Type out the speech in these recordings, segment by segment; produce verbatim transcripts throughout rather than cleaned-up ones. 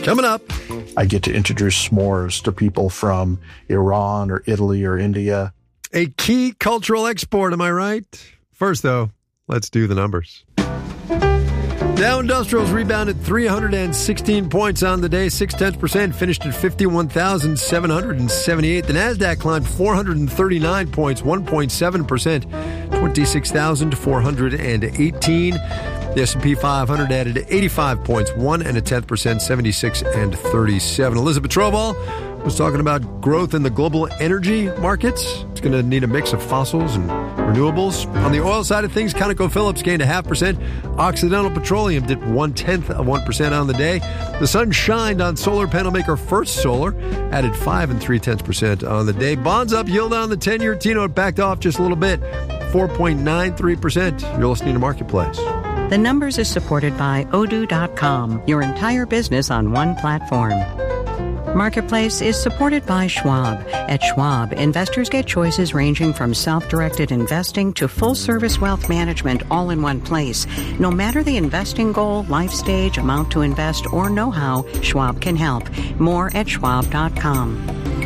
Coming up, I get to introduce s'mores to people from Iran or Italy or India. A key cultural export, am I right? First, though, let's do the numbers. Dow Industrials rebounded three hundred sixteen points on the day, six tenths percent, finished at fifty-one thousand seven hundred seventy-eight. The NASDAQ climbed four hundred thirty-nine points, one point seven percent, twenty-six thousand four hundred eighteen. The S and P five hundred added eighty-five points, one and a tenth percent, seventy-six and thirty-seven. Elizabeth Trovall was talking about growth in the global energy markets. It's going to need a mix of fossils and renewables. On the oil side of things, ConocoPhillips gained a half percent. Occidental Petroleum did one-tenth of one percent on the day. The sun shined on solar panel maker First Solar, added five and three-tenths percent on the day. Bonds up, yield on the ten-year T-note backed off just a little bit, four point nine three percent. You're listening to Marketplace. The Numbers is supported by Odoo dot com, your entire business on one platform. Marketplace is supported by Schwab. At Schwab, investors get choices ranging from self-directed investing to full-service wealth management all in one place. No matter the investing goal, life stage, amount to invest, or know-how, Schwab can help. More at Schwab dot com.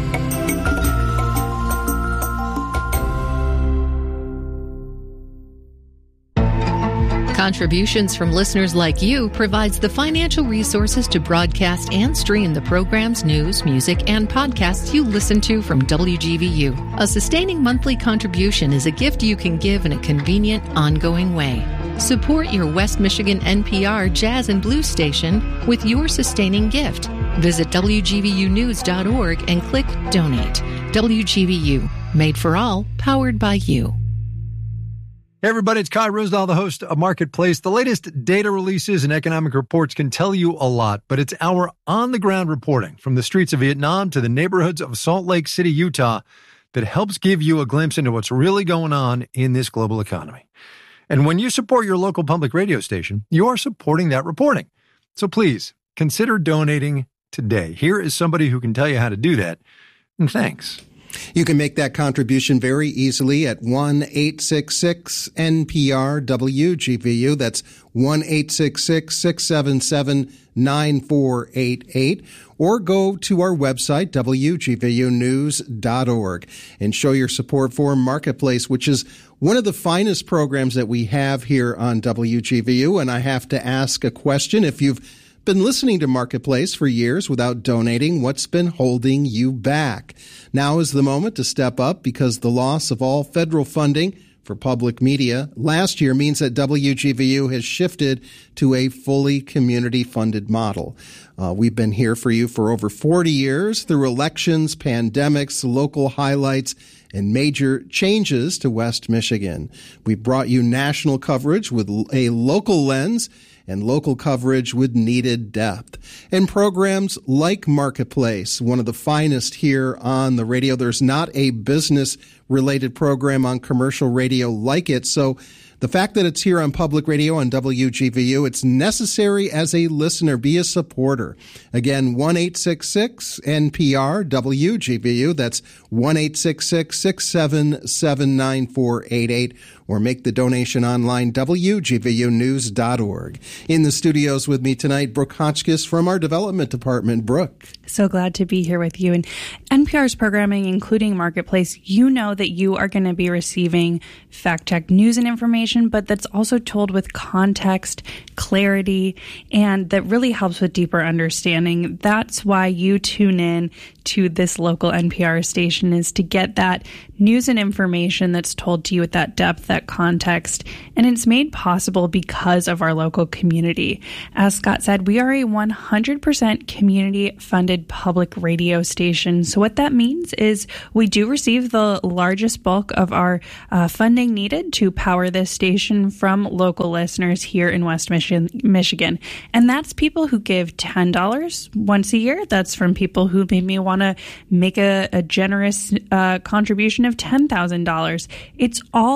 Contributions from listeners like you provides the financial resources to broadcast and stream the programs, news, music, and podcasts you listen to from W G V U. A sustaining monthly contribution is a gift you can give in a convenient, ongoing way. Support your West Michigan N P R Jazz and Blues station with your sustaining gift. Visit W G V U news dot org and click Donate. W G V U, made for all, powered by you. Hey everybody, it's Kai Ryssdal, the host of Marketplace. The latest data releases and economic reports can tell you a lot, but it's our on-the-ground reporting from the streets of Vietnam to the neighborhoods of Salt Lake City, Utah, that helps give you a glimpse into what's really going on in this global economy. And when you support your local public radio station, you are supporting that reporting. So please, consider donating today. Here is somebody who can tell you how to do that, and thanks. You can make that contribution very easily at one eight six six N P R W G V U. That's one eight six six, six seven seven, nine four eight eight. Or go to our website, W G V U news dot org, and show your support for Marketplace, which is one of the finest programs that we have here on W G V U. And I have to ask a question. If you've been listening to Marketplace for years without donating, what's been holding you back? Now is the moment to step up, because the loss of all federal funding for public media last year means that W G V U has shifted to a fully community-funded model. Uh, we've been here for you for over forty years through elections, pandemics, local highlights, and major changes to West Michigan. We brought you national coverage with a local lens and local coverage with needed depth. And programs like Marketplace, one of the finest here on the radio. There's not a business-related program on commercial radio like it. So the fact that it's here on public radio on W G V U, it's necessary as a listener. Be a supporter. Again, one eight six six N P R W G V U. That's one eight six six, six seven seven, nine four eight eight. Or make the donation online, W G V U news dot org. In the studios with me tonight, Brooke Hotchkiss from our development department. Brooke. So glad to be here with you. And N P R's programming, including Marketplace, you know that you are going to be receiving fact-checked news and information, but that's also told with context, clarity, and that really helps with deeper understanding. That's why you tune in to this local N P R station, is to get that news and information that's told to you with that depth, that context, and it's made possible because of our local community. As Scott said, we are a one hundred percent community-funded public radio station. So what that means is we do receive the largest bulk of our uh, funding needed to power this station from local listeners here in West Michigan, Michigan. And that's people who give ten dollars once a year. That's from people who maybe want to make a, a generous uh, contribution of ten thousand dollars. It's all over the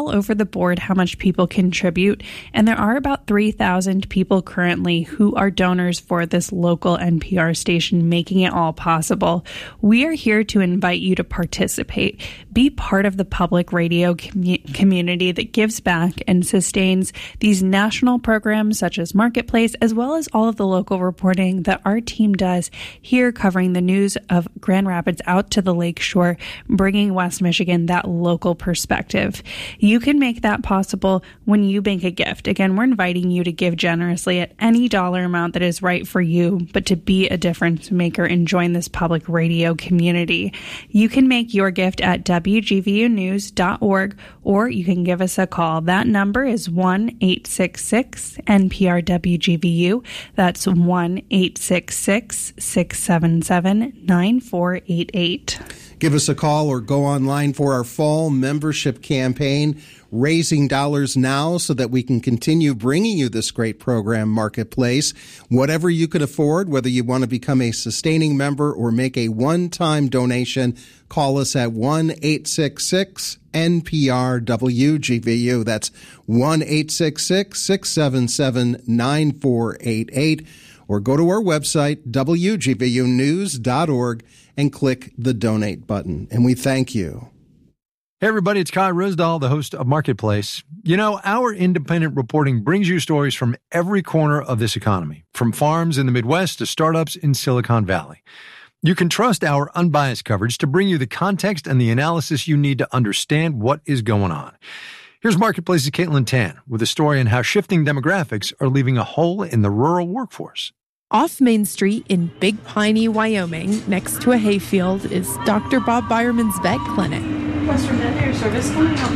board how much people contribute, and there are about three thousand people currently who are donors for this local N P R station, making it all possible. We are here to invite you to participate. Be part of the public radio commu- community that gives back and sustains these national programs such as Marketplace, as well as all of the local reporting that our team does here, covering the news of Grand Rapids out to the lakeshore, bringing West Michigan that local perspective. You can make that possible when you bank a gift. Again, we're inviting you to give generously at any dollar amount that is right for you, but to be a difference maker and join this public radio community. You can make your gift at W G V U news dot org, or you can give us a call. That number is one eight six six N P R W G V U. That's one eight six six, six seven seven, nine four eight eight. Give us a call or go online for our fall membership campaign, raising dollars now so that we can continue bringing you this great program, Marketplace. Whatever you can afford, whether you want to become a sustaining member or make a one-time donation, call us at one eight six six N P R W G V U. That's one eight six six, six seven seven, nine four eight eight. Or go to our website, W G V U news dot org, and click the donate button. And we thank you. Hey, everybody, it's Kai Rosdahl, the host of Marketplace. You know, our independent reporting brings you stories from every corner of this economy, from farms in the Midwest to startups in Silicon Valley. You can trust our unbiased coverage to bring you the context and the analysis you need to understand what is going on. Here's Marketplace's Caitlin Tan with a story on how shifting demographics are leaving a hole in the rural workforce. Off Main Street in Big Piney, Wyoming, next to a hayfield, is Doctor Bob Byerman's vet clinic. Western Veterinary Service, can I help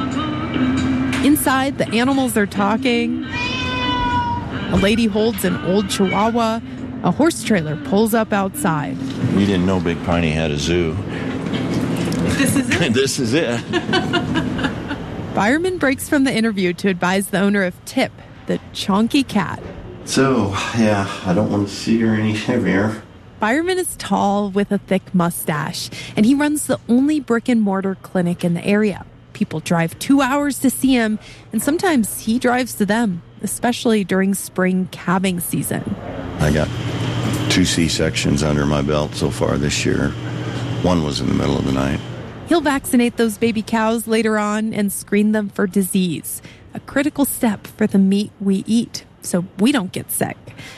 you? Inside, the animals are talking. A lady holds an old Chihuahua. A horse trailer pulls up outside. We didn't know Big Piney had a zoo. This is it? This is it. Byerman breaks from the interview to advise the owner of Tip, the chonky cat. So, yeah, I don't want to see her any heavier. Byerman is tall with a thick mustache, and he runs the only brick-and-mortar clinic in the area. People drive two hours to see him, and sometimes he drives to them, especially during spring calving season. I got two C-sections under my belt so far this year. One was in the middle of the night. He'll vaccinate those baby cows later on and screen them for disease, a critical step for the meat we eat, so we don't get sick.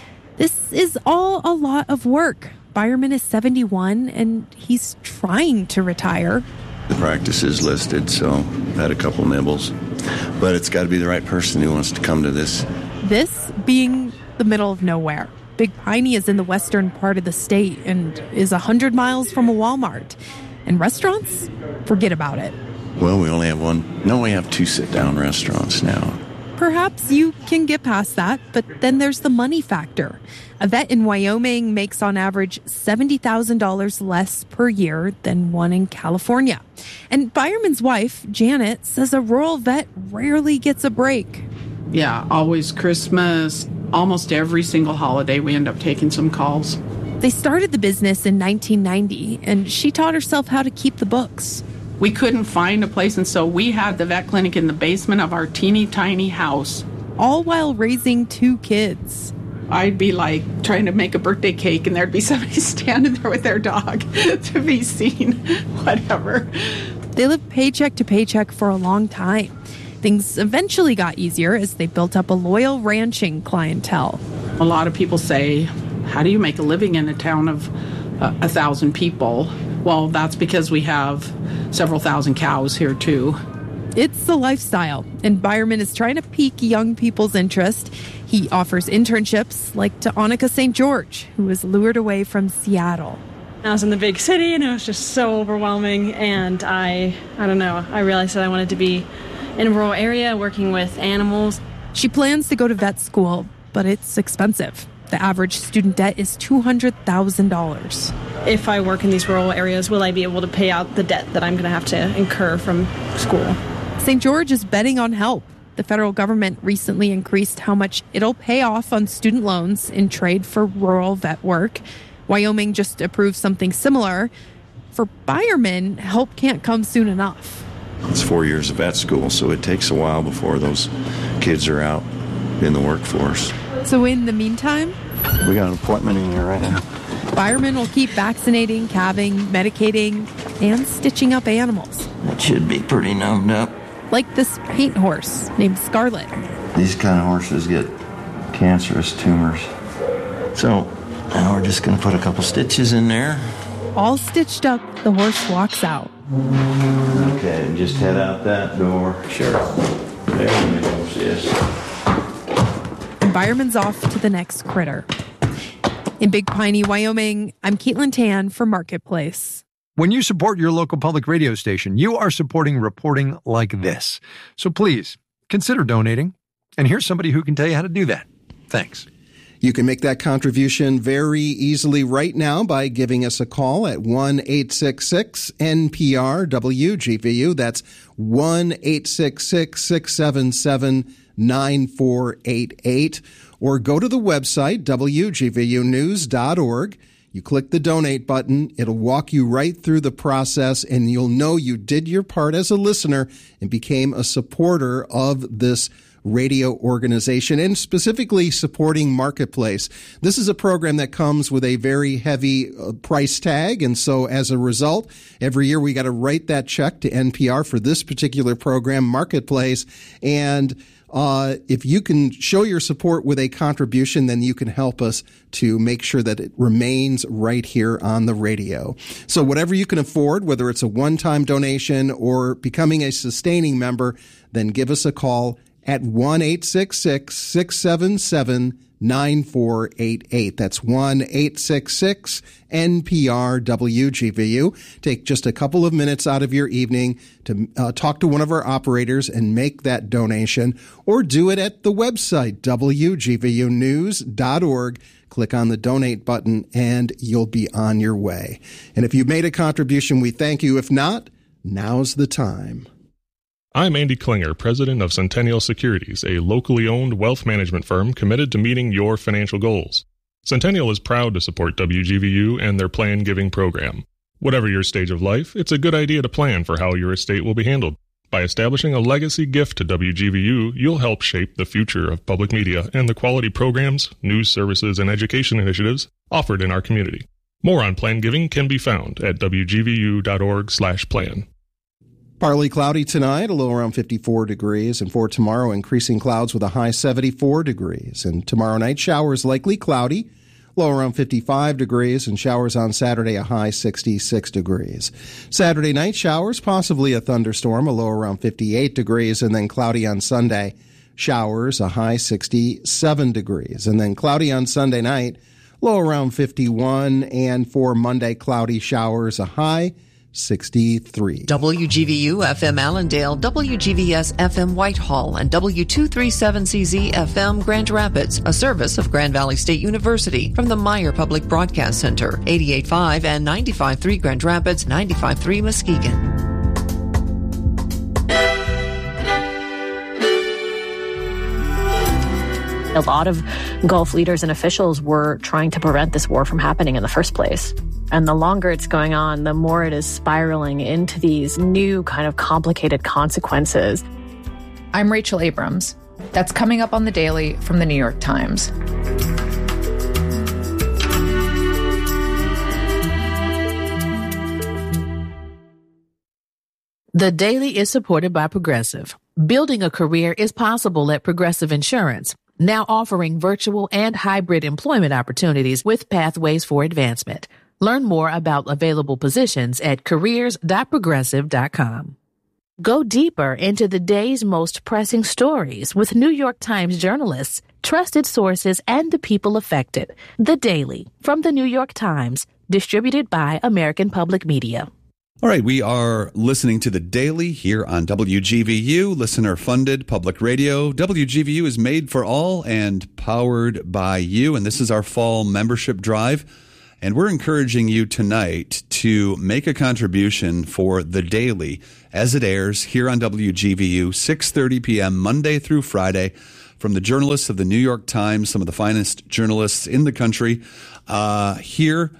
This is all a lot of work. Byerman is seventy-one, and he's trying to retire. The practice is listed, so I've had a couple nibbles. But it's got to be the right person who wants to come to this. This being the middle of nowhere. Big Piney is in the western part of the state and is one hundred miles from a Walmart. And restaurants? Forget about it. Well, we only have one. No, we have two sit-down restaurants now. Perhaps you can get past that, but then there's the money factor. A vet in Wyoming makes on average seventy thousand dollars less per year than one in California. And Byerman's wife, Janet, says a rural vet rarely gets a break. Yeah, always Christmas, almost every single holiday we end up taking some calls. They started the business in nineteen ninety, and she taught herself how to keep the books. We couldn't find a place, and so we had the vet clinic in the basement of our teeny tiny house. All while raising two kids. I'd be like trying to make a birthday cake, and there'd be somebody standing there with their dog to be seen, whatever. They lived paycheck to paycheck for a long time. Things eventually got easier as they built up a loyal ranching clientele. A lot of people say, how do you make a living in a town of uh, a thousand people? Well, that's because we have several thousand cows here, too. It's a lifestyle, and Byerman is trying to pique young people's interest. He offers internships, like to Annika Saint George, who was lured away from Seattle. I was in the big city, and it was just so overwhelming, and I, I don't know, I realized that I wanted to be in a rural area working with animals. She plans to go to vet school, but it's expensive. The average student debt is two hundred thousand dollars. If I work in these rural areas, will I be able to pay out the debt that I'm going to have to incur from school? Saint George is betting on help. The federal government recently increased how much it'll pay off on student loans in trade for rural vet work. Wyoming just approved something similar. For Byerman, help can't come soon enough. It's four years of vet school, so it takes a while before those kids are out in the workforce. So in the meantime, we got an appointment in here right now. firemen will keep vaccinating, calving, medicating, and stitching up animals. That should be pretty numbed up. Like this paint horse named Scarlet. These kind of horses get cancerous tumors. So now we're just going to put a couple stitches in there. All stitched up, the horse walks out. Okay, and just head out that door. Sure. There we go, sis. Environment's off to the next critter. In Big Piney, Wyoming, I'm Caitlin Tan for Marketplace. When you support your local public radio station, you are supporting reporting like this. So please, consider donating. And here's somebody who can tell you how to do that. Thanks. You can make that contribution very easily right now by giving us a call at one eight six six N P R W G V U. That's one eight six six, six seven seven, nine four eight eight. Or go to the website, W G V U news dot org. You click the donate button. It'll walk you right through the process, and you'll know you did your part as a listener and became a supporter of this radio organization, and specifically supporting Marketplace. This is a program that comes with a very heavy uh, price tag, and so as a result, every year we got to write that check to N P R for this particular program, Marketplace, and Uh, if you can show your support with a contribution, then you can help us to make sure that it remains right here on the radio. So whatever you can afford, whether it's a one-time donation or becoming a sustaining member, then give us a call at one eight six six, six seven seven, nine four eight eight. That's one eight six six N P R W G V U. Take just a couple of minutes out of your evening to uh, talk to one of our operators and make that donation, or do it at the website, W G V U news dot org. Click on the donate button and you'll be on your way. And if you've made a contribution, we thank you. If not, now's the time. I'm Andy Klinger, president of Centennial Securities, a locally owned wealth management firm committed to meeting your financial goals. Centennial is proud to support W G V U and their Plan Giving program. Whatever your stage of life, it's a good idea to plan for how your estate will be handled. By establishing a legacy gift to W G V U, you'll help shape the future of public media and the quality programs, news services, and education initiatives offered in our community. More on Plan Giving can be found at W G V U dot org slash plan. Partly cloudy tonight, a low around fifty-four degrees, and for tomorrow, increasing clouds with a high seventy-four degrees. And tomorrow night, showers likely cloudy, low around fifty-five degrees, and showers on Saturday, a high sixty-six degrees. Saturday night, showers, possibly a thunderstorm, a low around fifty-eight degrees, and then cloudy on Sunday, showers, a high sixty-seven degrees. And then cloudy on Sunday night, low around fifty-one, and for Monday, cloudy showers, a high sixty-three. W G V U F M Allendale, W G V S F M Whitehall, and W two thirty-seven C Z F M Grand Rapids, a service of Grand Valley State University from the Meyer Public Broadcast Center, eighty-eight point five and ninety-five point three Grand Rapids, ninety-five point three Muskegon. A lot of Gulf leaders and officials were trying to prevent this war from happening in the first place. And the longer it's going on, the more it is spiraling into these new kind of complicated consequences. I'm Rachel Abrams. That's coming up on The Daily from The New York Times. The Daily is supported by Progressive. Building a career is possible at Progressive Insurance, now offering virtual and hybrid employment opportunities with pathways for advancement. Learn more about available positions at careers dot progressive dot com. Go deeper into the day's most pressing stories with New York Times journalists, trusted sources, and the people affected. The Daily from the New York Times, distributed by American Public Media. All right, we are listening to The Daily here on W G V U, listener-funded public radio. W G V U is made for all and powered by you, and this is our fall membership drive. And we're encouraging you tonight to make a contribution for The Daily as it airs here on W G V U, six thirty p.m. Monday through Friday, from the journalists of the New York Times, some of the finest journalists in the country, uh, here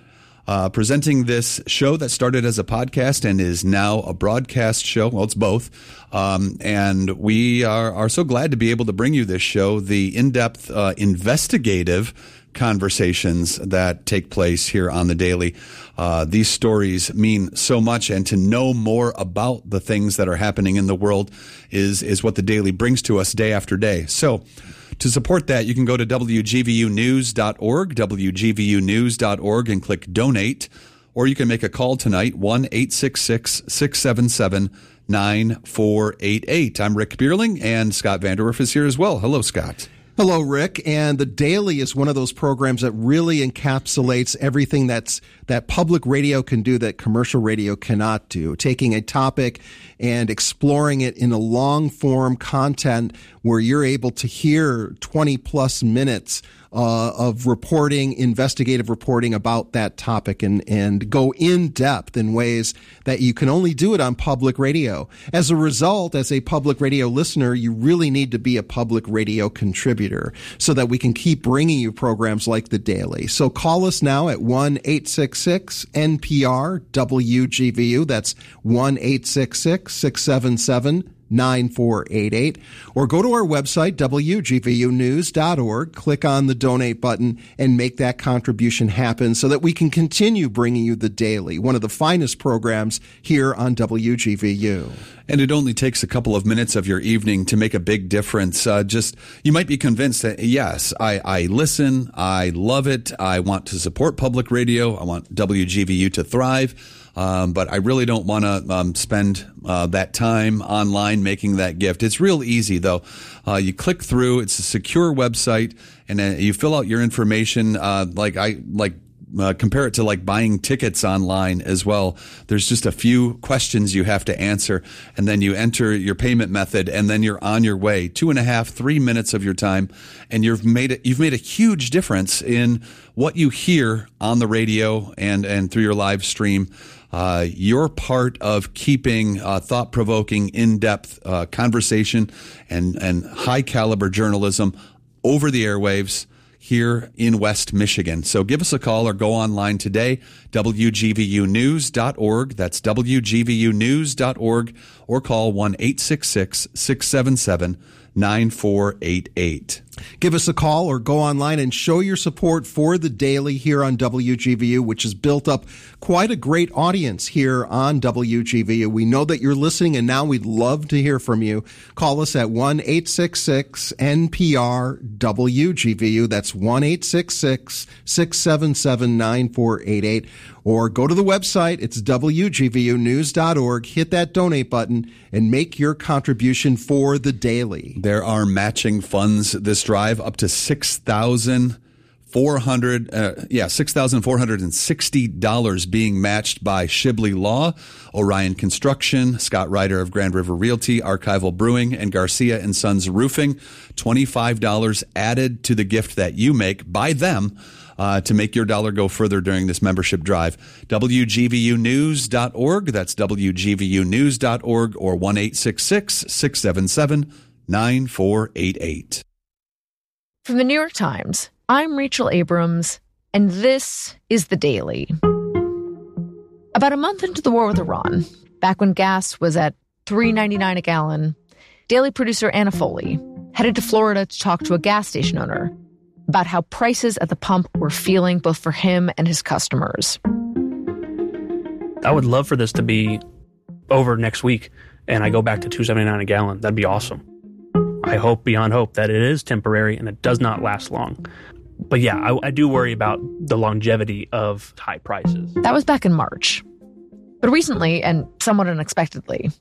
uh, presenting this show that started as a podcast and is now a broadcast show. Well, it's both. Um, and we are, are so glad to be able to bring you this show, the in-depth uh, investigative conversations that take place here on The Daily. Uh, these stories mean so much, and to know more about the things that are happening in the world is, is what The Daily brings to us day after day. So to support that, you can go to W G V U news dot org, W G V U news dot org, and click donate, or you can make a call tonight, one eight six six, six seven seven, nine four eight eight. I'm Rick Bierling, and Scott Vanderwerf is here as well. Hello, Scott. Hello, Rick. And The Daily is one of those programs that really encapsulates everything that's that public radio can do that commercial radio cannot do. Taking a topic and exploring it in a long-form content where you're able to hear twenty plus minutes uh, of reporting, investigative reporting about that topic, and, and go in depth in ways that you can only do it on public radio. As a result, as a public radio listener, you really need to be a public radio contributor so that we can keep bringing you programs like The Daily. So call us now at one eight six six N P R W G V U. That's one eight six six, six seven seven, nine four eight eight, or go to our website, W G V U news dot org, click on the donate button, and make that contribution happen so that we can continue bringing you The Daily, one of the finest programs here on W G V U. And it only takes a couple of minutes of your evening to make a big difference. Uh, just, you might be convinced that, yes, I, I listen, I love it, I want to support public radio, I want W G V U to thrive. Um, but I really don't want to um, spend uh, that time online making that gift. It's real easy, though. Uh, you click through. It's a secure website, and uh, you fill out your information. Uh, like I like uh, compare it to like buying tickets online as well. There's just a few questions you have to answer, and then you enter your payment method, and then you're on your way. Two and a half, three minutes of your time, and you've made it. You've made a huge difference in what you hear on the radio and and through your live stream. Uh, you're part of keeping uh, thought-provoking, in-depth uh, conversation and, and high-caliber journalism over the airwaves here in West Michigan. So give us a call or go online today, W G V U news dot org. That's W G V U news dot org, or call one eight six six, six seven seven, nine four eight eight. Give us a call or go online and show your support for The Daily here on W G V U, which has built up quite a great audience here on W G V U. We know that you're listening, and now we'd love to hear from you. Call us at one eight six six N P R W G V U. That's one eight six six, six seven seven, nine four eight eight. Or go to the website. It's W G V U news dot org. Hit that donate button and make your contribution for The Daily. There are matching funds this drive up to six thousand four hundred, uh, yeah, six thousand four hundred and sixty dollars being matched by Shibley Law, Orion Construction, Scott Ryder of Grand River Realty, Archival Brewing, and Garcia and Sons Roofing. Twenty-five dollars added to the gift that you make by them. Uh, to make your dollar go further during this membership drive. W G V U news dot org. That's W G V U news dot org, or one eight six six, six seven seven, nine four eight eight. From the New York Times, I'm Rachel Abrams, and this is The Daily. About a month into the war with Iran, back when gas was at three ninety-nine a gallon, Daily producer Anna Foley headed to Florida to talk to a gas station owner about how prices at the pump were feeling both for him and his customers. I would love for this to be over next week and I go back to two seventy-nine a gallon. That'd be awesome. I hope beyond hope that it is temporary and it does not last long. But yeah, I, I do worry about the longevity of high prices. That was back in March. But recently, and somewhat unexpectedly,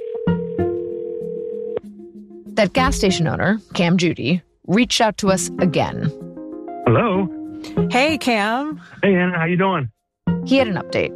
that gas station owner, Cam Judy, reached out to us again. Hello. Hey, Cam. Hey, Anna. How you doing? He had an update.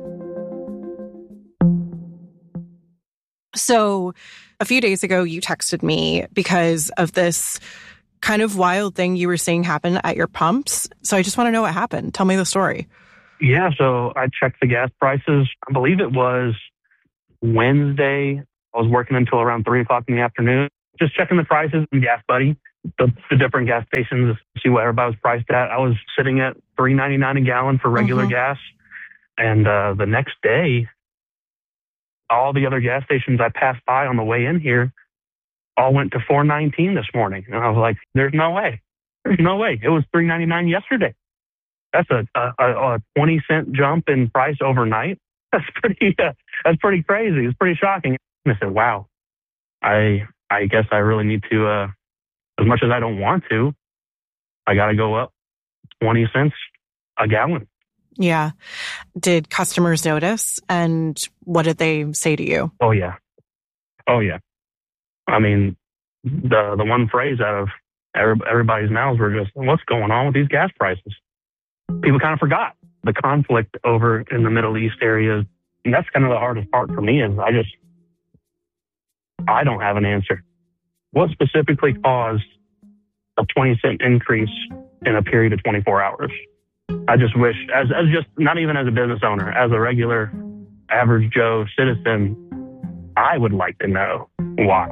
So a few days ago, you texted me because of this kind of wild thing you were seeing happen at your pumps. So I just want to know what happened. Tell me the story. Yeah, so I checked the gas prices. I believe it was Wednesday. I was working until around three o'clock in the afternoon. Just checking the prices in Gas Buddy, the, the different gas stations, see what everybody was priced at. I was sitting at three ninety-nine a gallon for regular mm-hmm. gas. And uh, the next day, all the other gas stations I passed by on the way in here all went to four nineteen this morning. And I was like, there's no way. There's no way. It was three ninety-nine yesterday. That's a, a, a twenty cent jump in price overnight. That's pretty, uh, that's pretty crazy. It's pretty shocking. And I said, wow, I, I guess I really need to, uh, as much as I don't want to, I got to go up twenty cents a gallon. Yeah. Did customers notice? And what did they say to you? Oh, yeah. Oh, yeah. I mean, the the one phrase out of every, everybody's mouths were just, what's going on with these gas prices? People kind of forgot the conflict over in the Middle East area. And that's kind of the hardest part for me is I just, I don't have an answer. What specifically caused a twenty cent increase in a period of twenty-four hours? I just wish, as, as just not even as a business owner, as a regular average Joe citizen, I would like to know why.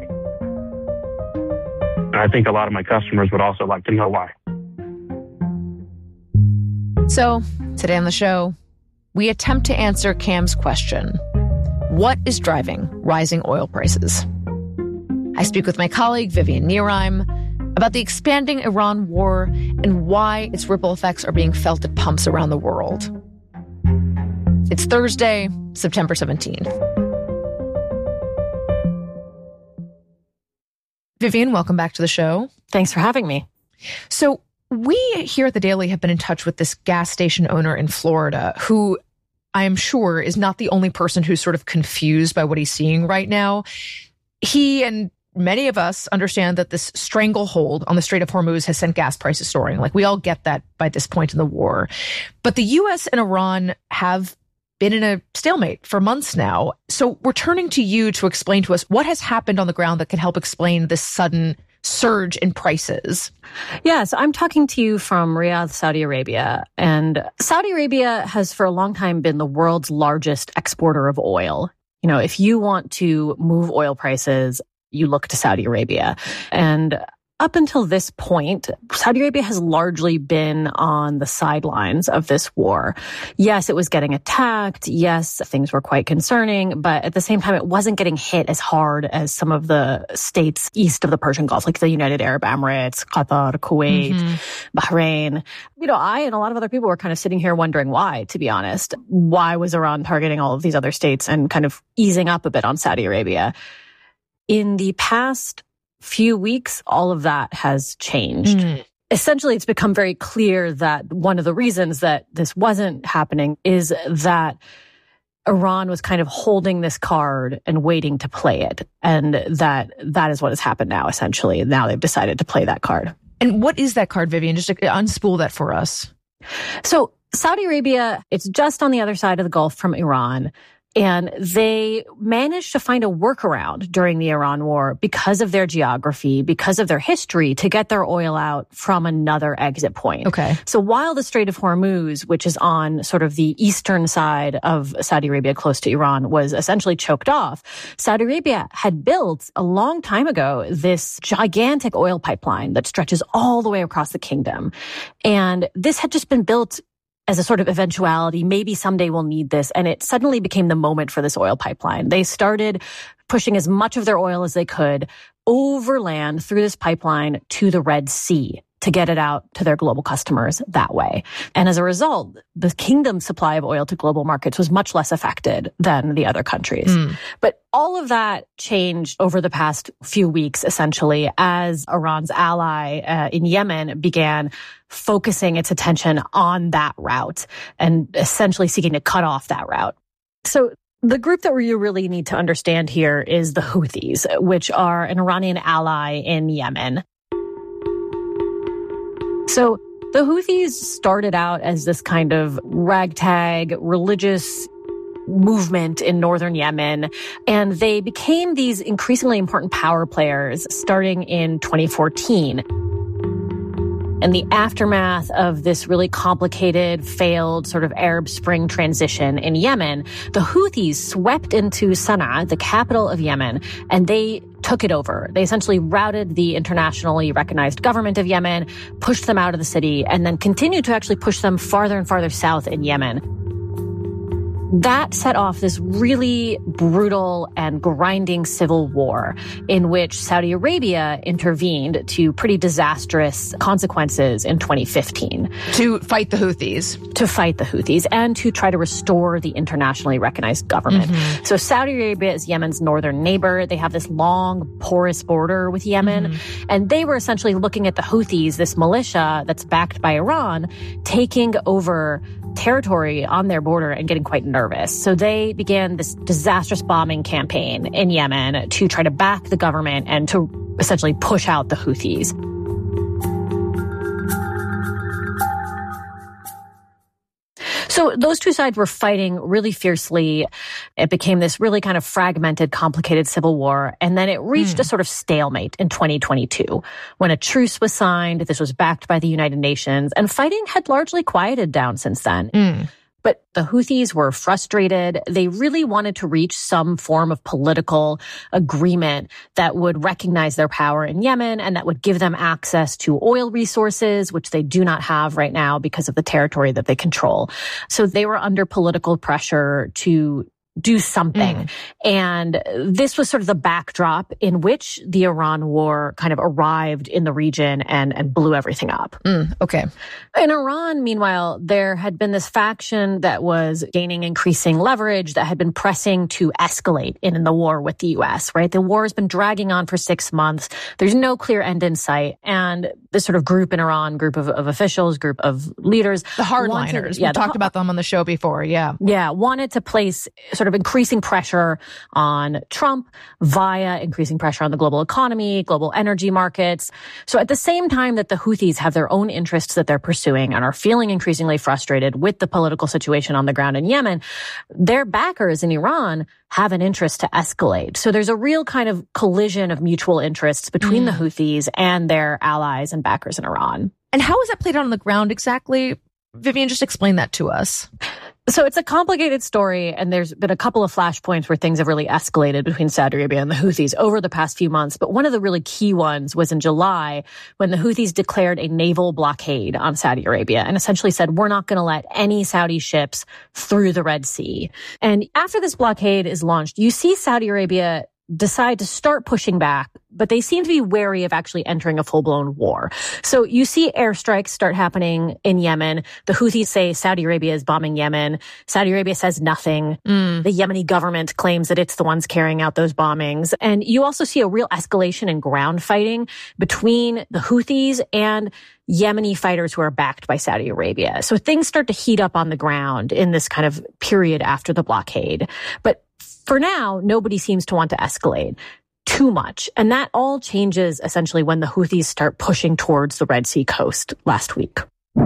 And I think a lot of my customers would also like to know why. So, today on the show, we attempt to answer Cam's question. What is driving rising oil prices? I speak with my colleague, Vivian Nierheim, about the expanding Iran war and why its ripple effects are being felt at pumps around the world. It's Thursday, September seventeenth. Vivian, welcome back to the show. Thanks for having me. So we here at The Daily have been in touch with this gas station owner in Florida who I am sure is not the only person who's sort of confused by what he's seeing right now. He and many of us understand that this stranglehold on the Strait of Hormuz has sent gas prices soaring. Like, we all get that by this point in the war. But the U S and Iran have been in a stalemate for months now. So we're turning to you to explain to us what has happened on the ground that can help explain this sudden surge in prices. Yes, I'm talking to you from Riyadh, Saudi Arabia. And Saudi Arabia has for a long time been the world's largest exporter of oil. You know, if you want to move oil prices, you look to Saudi Arabia. And up until this point, Saudi Arabia has largely been on the sidelines of this war. Yes, it was getting attacked. Yes, things were quite concerning. But at the same time, it wasn't getting hit as hard as some of the states east of the Persian Gulf, like the United Arab Emirates, Qatar, Kuwait, mm-hmm. Bahrain. You know, I and a lot of other people were kind of sitting here wondering why, to be honest. Why was Iran targeting all of these other states and kind of easing up a bit on Saudi Arabia? In the past few weeks, all of that has changed. Mm. Essentially, it's become very clear that one of the reasons that this wasn't happening is that Iran was kind of holding this card and waiting to play it. And that that is what has happened now, essentially. Now they've decided to play that card. And what is that card, Vivian? Just to unspool that for us. So Saudi Arabia, it's just on the other side of the Gulf from Iran. And they managed to find a workaround during the Iran war because of their geography, because of their history, to get their oil out from another exit point. Okay. So while the Strait of Hormuz, which is on sort of the eastern side of Saudi Arabia, close to Iran, was essentially choked off, Saudi Arabia had built a long time ago this gigantic oil pipeline that stretches all the way across the kingdom. And this had just been built as a sort of eventuality. Maybe someday we'll need this. And it suddenly became the moment for this oil pipeline. They started pushing as much of their oil as they could overland through this pipeline to the Red Sea to get it out to their global customers that way. And as a result, the kingdom's supply of oil to global markets was much less affected than the other countries. Mm. But all of that changed over the past few weeks, essentially, as Iran's ally uh, in Yemen began focusing its attention on that route and essentially seeking to cut off that route. So the group that you really need to understand here is the Houthis, which are an Iranian ally in Yemen. So the Houthis started out as this kind of ragtag religious movement in northern Yemen, and they became these increasingly important power players starting in twenty fourteen. In the aftermath of this really complicated, failed sort of Arab Spring transition in Yemen, the Houthis swept into Sana'a, the capital of Yemen, and they took it over. They essentially routed the internationally recognized government of Yemen, pushed them out of the city, and then continued to actually push them farther and farther south in Yemen. That set off this really brutal and grinding civil war in which Saudi Arabia intervened to pretty disastrous consequences in twenty fifteen. To fight the Houthis. To fight the Houthis and to try to restore the internationally recognized government. Mm-hmm. So Saudi Arabia is Yemen's northern neighbor. They have this long, porous border with Yemen. Mm-hmm. And they were essentially looking at the Houthis, this militia that's backed by Iran, taking over territory on their border and getting quite nervous. So they began this disastrous bombing campaign in Yemen to try to back the government and to essentially push out the Houthis. So those two sides were fighting really fiercely. It became this really kind of fragmented, complicated civil war. And then it reached mm. a sort of stalemate in twenty twenty-two when a truce was signed. This was backed by the United Nations, and fighting had largely quieted down since then. Mm. But the Houthis were frustrated. They really wanted to reach some form of political agreement that would recognize their power in Yemen and that would give them access to oil resources, which they do not have right now because of the territory that they control. So they were under political pressure to do something. Mm. And this was sort of the backdrop in which the Iran war kind of arrived in the region and, and blew everything up. Mm, okay. In Iran, meanwhile, there had been this faction that was gaining increasing leverage, that had been pressing to escalate in, in the war with the U S, right? The war has been dragging on for six months. There's no clear end in sight. And this sort of group in Iran, group of, of officials, group of leaders. The hardliners. Yeah, we the, talked about them on the show before. Yeah. Yeah. Wanted to place sort of increasing pressure on Trump via increasing pressure on the global economy, global energy markets. So at the same time that the Houthis have their own interests that they're pursuing and are feeling increasingly frustrated with the political situation on the ground in Yemen, their backers in Iran have an interest to escalate. So there's a real kind of collision of mutual interests between mm. the Houthis and their allies and backers in Iran. And how is that played out on the ground exactly? Vivian, just explain that to us. So it's a complicated story, and there's been a couple of flashpoints where things have really escalated between Saudi Arabia and the Houthis over the past few months. But one of the really key ones was in July when the Houthis declared a naval blockade on Saudi Arabia and essentially said, we're not going to let any Saudi ships through the Red Sea. And after this blockade is launched, you see Saudi Arabia decide to start pushing back, but they seem to be wary of actually entering a full-blown war. So you see airstrikes start happening in Yemen. The Houthis say Saudi Arabia is bombing Yemen. Saudi Arabia says nothing. Mm. The Yemeni government claims that it's the ones carrying out those bombings. And you also see a real escalation in ground fighting between the Houthis and Yemeni fighters who are backed by Saudi Arabia. So things start to heat up on the ground in this kind of period after the blockade. But for now, nobody seems to want to escalate too much. And that all changes essentially when the Houthis start pushing towards the Red Sea coast last week.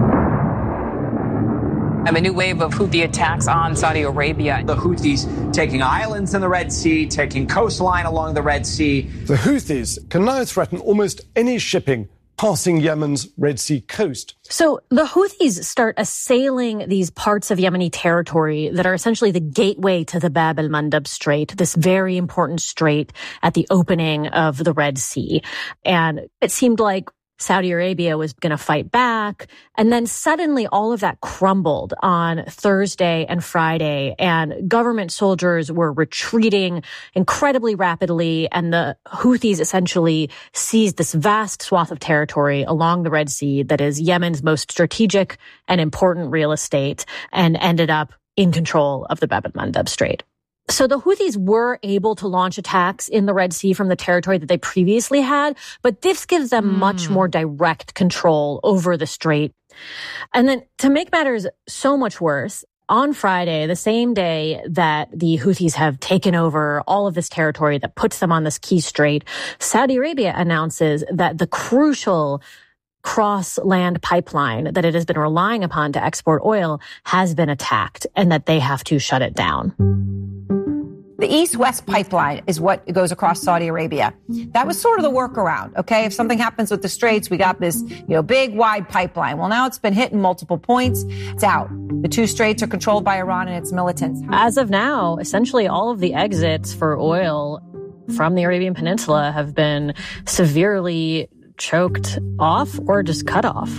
And a new wave of Houthi attacks on Saudi Arabia. The Houthis taking islands in the Red Sea, taking coastline along the Red Sea. The Houthis can now threaten almost any shipping passing Yemen's Red Sea coast. So the Houthis start assailing these parts of Yemeni territory that are essentially the gateway to the Bab el-Mandab Strait, this very important strait at the opening of the Red Sea. And it seemed like Saudi Arabia was going to fight back. And then suddenly all of that crumbled on Thursday and Friday, and government soldiers were retreating incredibly rapidly. And the Houthis essentially seized this vast swath of territory along the Red Sea that is Yemen's most strategic and important real estate, and ended up in control of the Bab el-Mandab Strait. So the Houthis were able to launch attacks in the Red Sea from the territory that they previously had, but this gives them mm. much more direct control over the strait. And then to make matters so much worse, on Friday, the same day that the Houthis have taken over all of this territory that puts them on this key strait, Saudi Arabia announces that the crucial cross-land pipeline that it has been relying upon to export oil has been attacked, and that they have to shut it down. The East-West pipeline is what goes across Saudi Arabia. That was sort of the workaround, okay? If something happens with the Straits, we got this, you know, big, wide pipeline. Well, now it's been hit in multiple points. It's out. The two straits are controlled by Iran and its militants. As of now, essentially all of the exits for oil from the Arabian Peninsula have been severely choked off or just cut off.